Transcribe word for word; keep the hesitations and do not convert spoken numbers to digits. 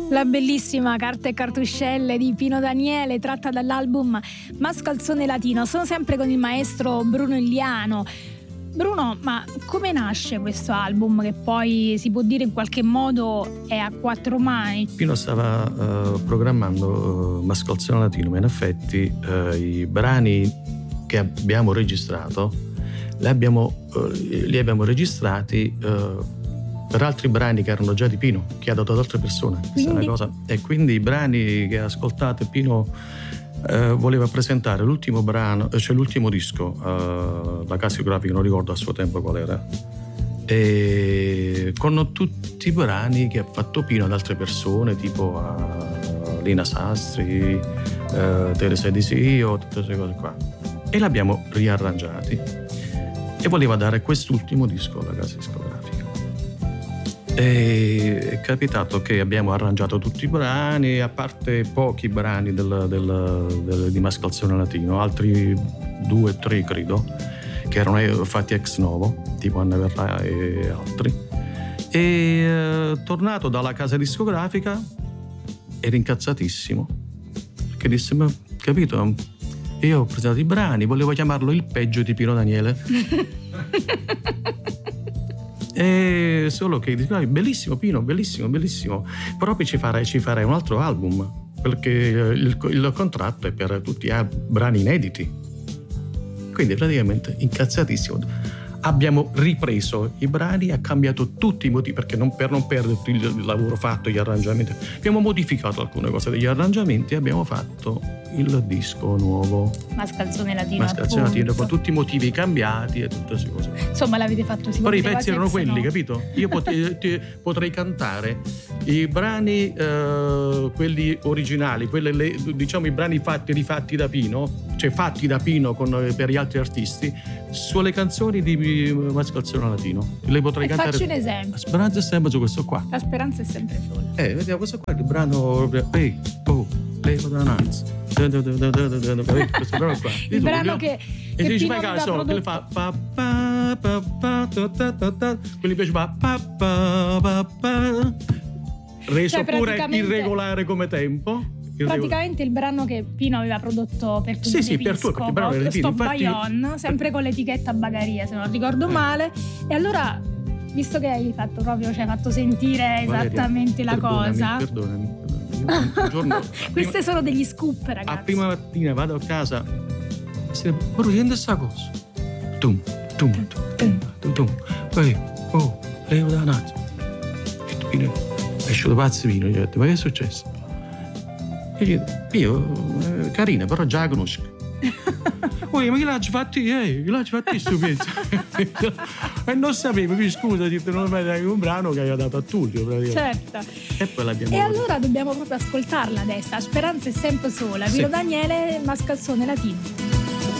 La bellissima Carta e cartuscelle di Pino Daniele, tratta dall'album Mascalzone Latino. Sono sempre con il maestro Bruno Iliano. Bruno, ma come nasce questo album che poi si può dire in qualche modo è a quattro mani? Pino stava uh, programmando uh, Mascalzone Latino, ma in effetti uh, i brani che abbiamo registrato li abbiamo, uh, li abbiamo registrati uh, per altri brani che erano già di Pino, che ha dato ad altre persone. Quindi? È una cosa. E quindi i brani che ascoltate, Pino eh, voleva presentare l'ultimo brano, cioè l'ultimo disco, eh, la casa discografica non ricordo a suo tempo qual era, e con tutti i brani che ha fatto Pino ad altre persone, tipo a Lina Sastri, eh, Teresa Di Sio, tutte queste cose qua. E l'abbiamo riarrangiati e voleva dare quest'ultimo disco alla casa discografica. E è capitato che abbiamo arrangiato tutti i brani, a parte pochi brani del, del, del, di Mascalzone Latino, altri due o tre credo, che erano fatti ex novo, tipo Anna Verrà e altri. E eh, tornato dalla casa discografica era incazzatissimo, perché disse: ma capito, io ho presentato i brani, volevo chiamarlo Il peggio di Pino Daniele. E solo che dice: bellissimo Pino, bellissimo, bellissimo, proprio ci farei, ci farei un altro album, perché il, il contratto è per tutti i brani inediti. Quindi praticamente incazzatissimo abbiamo ripreso i brani, ha cambiato tutti i motivi, perché non, per non perdere il, il lavoro fatto, gli arrangiamenti, abbiamo modificato alcune cose degli arrangiamenti e abbiamo fatto il disco nuovo Mascalzone Latino, Mascalzone Latino, con tutti i motivi cambiati e tutte queste cose. Insomma, l'avete fatto sicuramente. Però i pezzi erano quelli, no? Capito? Io potrei, ti, potrei cantare i brani, eh, quelli originali, quelli, le, diciamo i brani fatti, rifatti da Pino, cioè fatti da Pino con, per gli altri artisti, sulle canzoni di Mascalzone Latino. Le potrei e cantare. Faccio un esempio. La speranza è sempre su questo qua. La speranza è sempre sola. Eh, vediamo questo qua, il brano. Ehi, oh, levo da nanza. Questo brano qua. Il brano che, e che dici Pino fai caso, prodotto... che le fa pa pa pa pa ta ta ta ta. Quelli invece fa pa pa pa pa. Reso cioè, pure praticamente... irregolare come tempo. Praticamente il brano che Pino aveva prodotto per tutti sì, i sì, per tu, perché bravo era Sto Infatti... Bayon, sempre con l'etichetta Bagaria, se non ricordo male. E allora, visto che hai fatto proprio, cioè hai fatto sentire esattamente Valeria, la perdonami, cosa. Perdonami, perdonami. Un giorno, Queste prima, sono degli scoop, ragazzi. A prima mattina vado a casa, però senti sta cosa. Tum, tum, tum, tum, tum. Poi, oh, levo da naso. Pino, è uscito pazzo Pino, gli ho detto: ma che è successo? E io, io eh, carina, però già la conosco. Poi, ma che l'hai fatto io? Eh? Che l'hai fatto io sto pezzo? E non sapevo, mi scusa, non mi dai un brano che aveva dato a Tullio. Certo. E poi l'abbiamo. E allora dobbiamo proprio ascoltarla adesso. Speranza è sempre sola. Pino sì. Daniele, Mascalzone Latino.